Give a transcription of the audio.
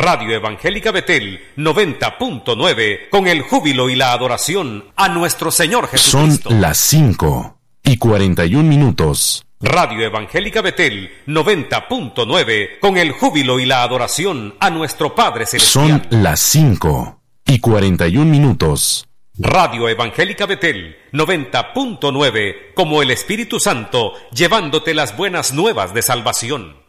Radio Evangélica Betel 90.9, con el júbilo y la adoración a nuestro Señor Jesucristo. Son las 5:41. Radio Evangélica Betel 90.9, con el júbilo y la adoración a nuestro Padre Celestial. Son las 5:41. Radio Evangélica Betel 90.9, como el Espíritu Santo, llevándote las buenas nuevas de salvación.